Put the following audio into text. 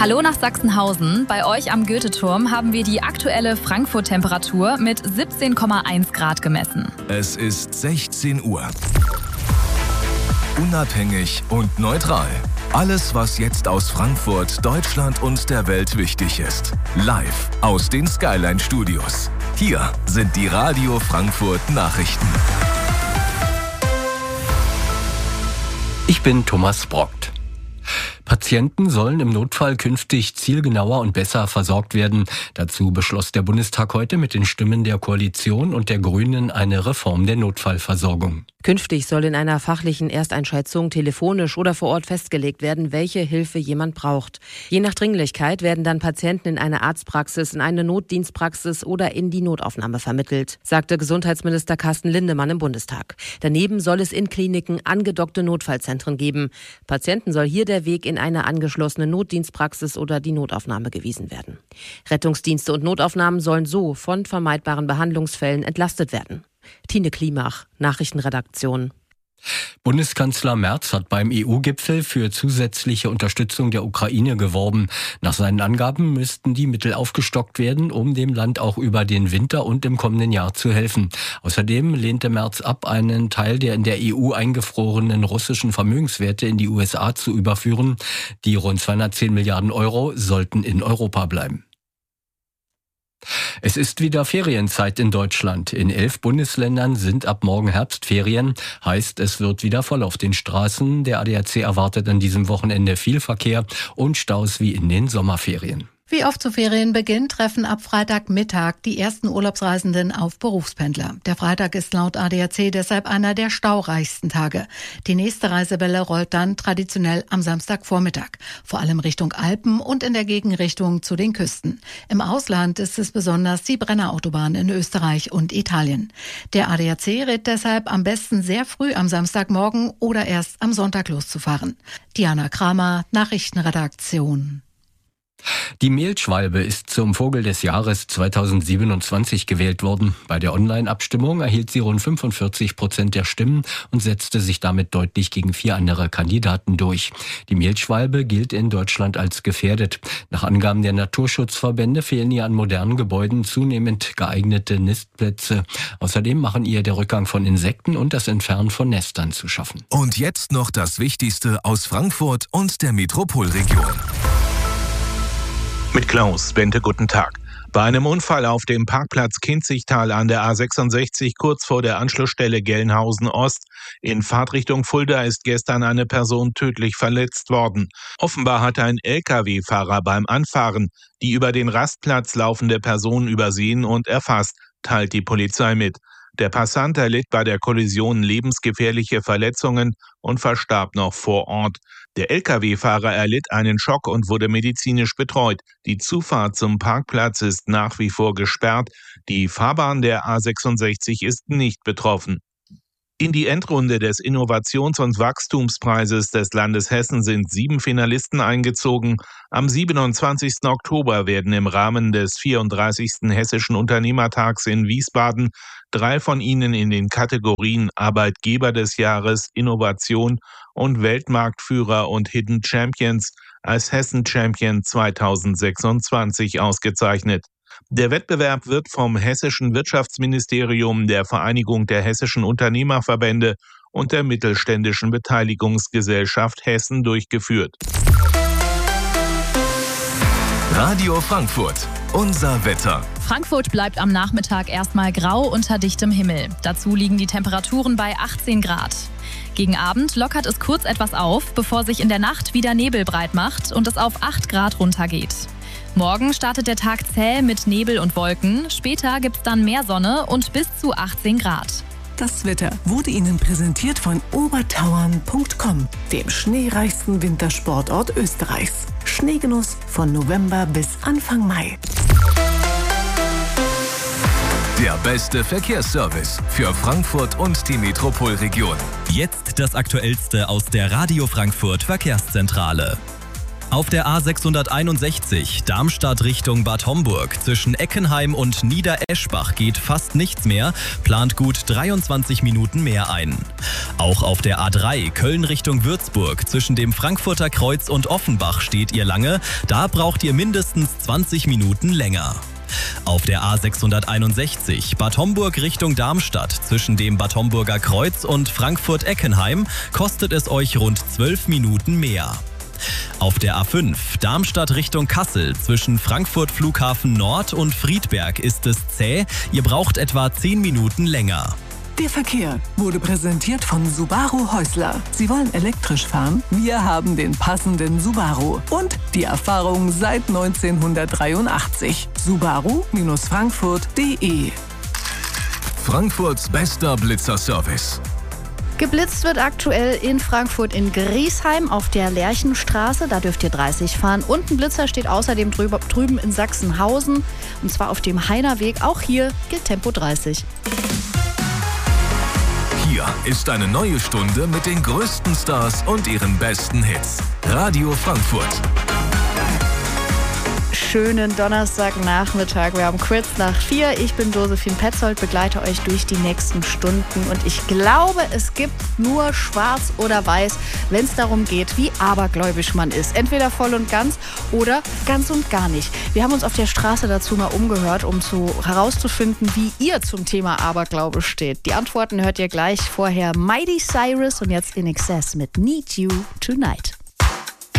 Hallo nach Sachsenhausen. Bei euch am Goethe-Turm haben wir die aktuelle Frankfurt-Temperatur mit 17,1 Grad gemessen. Es ist 16 Uhr. Unabhängig und neutral. Alles, was jetzt aus Frankfurt, Deutschland und der Welt wichtig ist. Live aus den Skyline-Studios. Hier sind die Radio Frankfurt Nachrichten. Ich bin Thomas Brockt. Patienten sollen im Notfall künftig zielgenauer und besser versorgt werden. Dazu beschloss der Bundestag heute mit den Stimmen der Koalition und der Grünen eine Reform der Notfallversorgung. Künftig soll in einer fachlichen Ersteinschätzung telefonisch oder vor Ort festgelegt werden, welche Hilfe jemand braucht. Je nach Dringlichkeit werden dann Patienten in eine Arztpraxis, in eine Notdienstpraxis oder in die Notaufnahme vermittelt, sagte Gesundheitsminister Carsten Lindemann im Bundestag. Daneben soll es in Kliniken angedockte Notfallzentren geben. Patienten soll hier der Weg in eine angeschlossene Notdienstpraxis oder die Notaufnahme gewiesen werden. Rettungsdienste und Notaufnahmen sollen so von vermeidbaren Behandlungsfällen entlastet werden. Tine Klimach, Nachrichtenredaktion. Bundeskanzler Merz hat beim EU-Gipfel für zusätzliche Unterstützung der Ukraine geworben. Nach seinen Angaben müssten die Mittel aufgestockt werden, um dem Land auch über den Winter und im kommenden Jahr zu helfen. Außerdem lehnte Merz ab, einen Teil der in der EU eingefrorenen russischen Vermögenswerte in die USA zu überführen. Die rund 210 Milliarden Euro sollten in Europa bleiben. Es ist wieder Ferienzeit in Deutschland. In 11 Bundesländern sind ab morgen Herbstferien. Heißt, es wird wieder voll auf den Straßen. Der ADAC erwartet an diesem Wochenende viel Verkehr und Staus wie in den Sommerferien. Wie oft zu Ferienbeginn treffen ab Freitagmittag die ersten Urlaubsreisenden auf Berufspendler. Der Freitag ist laut ADAC deshalb einer der staureichsten Tage. Die nächste Reisewelle rollt dann traditionell am Samstagvormittag, vor allem Richtung Alpen und in der Gegenrichtung zu den Küsten. Im Ausland ist es besonders die Brennerautobahn in Österreich und Italien. Der ADAC rät deshalb, am besten sehr früh am Samstagmorgen oder erst am Sonntag loszufahren. Diana Kramer, Nachrichtenredaktion. Die Mehlschwalbe ist zum Vogel des Jahres 2027 gewählt worden. Bei der Online-Abstimmung erhielt sie rund 45% der Stimmen und setzte sich damit deutlich gegen 4 andere Kandidaten durch. Die Mehlschwalbe gilt in Deutschland als gefährdet. Nach Angaben der Naturschutzverbände fehlen ihr an modernen Gebäuden zunehmend geeignete Nistplätze. Außerdem machen ihr der Rückgang von Insekten und das Entfernen von Nestern zu schaffen. Und jetzt noch das Wichtigste aus Frankfurt und der Metropolregion. Mit Klaus Bente, guten Tag. Bei einem Unfall auf dem Parkplatz Kinzigtal an der A66 kurz vor der Anschlussstelle Gelnhausen Ost in Fahrtrichtung Fulda ist gestern eine Person tödlich verletzt worden. Offenbar hatte ein Lkw-Fahrer beim Anfahren die über den Rastplatz laufende Person übersehen und erfasst, teilt die Polizei mit. Der Passant erlitt bei der Kollision lebensgefährliche Verletzungen und verstarb noch vor Ort. Der Lkw-Fahrer erlitt einen Schock und wurde medizinisch betreut. Die Zufahrt zum Parkplatz ist nach wie vor gesperrt. Die Fahrbahn der A66 ist nicht betroffen. In die Endrunde des Innovations- und Wachstumspreises des Landes Hessen sind 7 Finalisten eingezogen. Am 27. Oktober werden im Rahmen des 34. Hessischen Unternehmertags in Wiesbaden 3 von ihnen in den Kategorien Arbeitgeber des Jahres, Innovation und Weltmarktführer und Hidden Champions als Hessen Champion 2026 ausgezeichnet. Der Wettbewerb wird vom Hessischen Wirtschaftsministerium, der Vereinigung der hessischen Unternehmerverbände und der Mittelständischen Beteiligungsgesellschaft Hessen durchgeführt. Radio Frankfurt, unser Wetter. Frankfurt bleibt am Nachmittag erstmal grau unter dichtem Himmel. Dazu liegen die Temperaturen bei 18 Grad. Gegen Abend lockert es kurz etwas auf, bevor sich in der Nacht wieder Nebel breit macht und es auf 8 Grad runtergeht. Morgen startet der Tag zäh mit Nebel und Wolken. Später gibt's dann mehr Sonne und bis zu 18 Grad. Das Wetter wurde Ihnen präsentiert von obertauern.com, dem schneereichsten Wintersportort Österreichs. Schneegenuss von November bis Anfang Mai. Der beste Verkehrsservice für Frankfurt und die Metropolregion. Jetzt das Aktuellste aus der Radio Frankfurt Verkehrszentrale. Auf der A661 Darmstadt Richtung Bad Homburg zwischen Eckenheim und Niedereschbach geht fast nichts mehr, plant gut 23 Minuten mehr ein. Auch auf der A3 Köln Richtung Würzburg zwischen dem Frankfurter Kreuz und Offenbach steht ihr lange, da braucht ihr mindestens 20 Minuten länger. Auf der A661 Bad Homburg Richtung Darmstadt zwischen dem Bad Homburger Kreuz und Frankfurt-Eckenheim kostet es euch rund 12 Minuten mehr. Auf der A5 Darmstadt Richtung Kassel zwischen Frankfurt Flughafen Nord und Friedberg ist es zäh, ihr braucht etwa 10 Minuten länger. Der Verkehr wurde präsentiert von Subaru Häusler. Sie wollen elektrisch fahren? Wir haben den passenden Subaru und die Erfahrung seit 1983. Subaru-Frankfurt.de. Frankfurts bester Blitzerservice. Geblitzt wird aktuell in Frankfurt in Griesheim auf der Lerchenstraße. Da dürft ihr 30 fahren. Und ein Blitzer steht außerdem drüben in Sachsenhausen. Und zwar auf dem Heinerweg. Auch hier gilt Tempo 30. Hier ist eine neue Stunde mit den größten Stars und ihren besten Hits. Radio Frankfurt. Schönen Donnerstagnachmittag. Wir haben kurz nach 4. Ich bin Josephine Petzold, begleite euch durch die nächsten Stunden. Und ich glaube, es gibt nur schwarz oder weiß, wenn es darum geht, wie abergläubisch man ist. Entweder voll und ganz oder ganz und gar nicht. Wir haben uns auf der Straße dazu mal umgehört, um herauszufinden, wie ihr zum Thema Aberglaube steht. Die Antworten hört ihr gleich. Vorher Miley Cyrus und jetzt In Excess mit Need You Tonight.